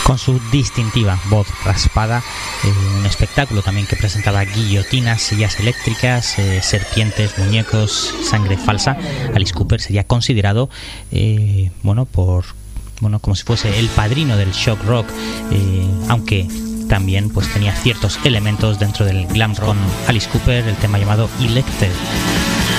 Con su distintiva voz raspada, un espectáculo también que presentaba guillotinas, sillas eléctricas, serpientes, muñecos, sangre falsa, Alice Cooper sería considerado como si fuese el padrino del shock rock, aunque también pues tenía ciertos elementos dentro del glam rock. Con Alice Cooper, el tema llamado Elected.